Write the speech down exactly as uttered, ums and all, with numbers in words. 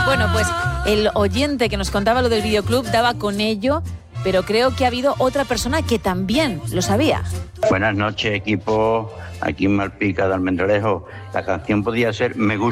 Bueno, pues el oyente que nos contaba lo del videoclub daba con ello, pero creo que ha habido otra persona que también lo sabía. Buenas noches, equipo. Aquí en Malpica de Almendralejo. La canción podía ser Me gusta.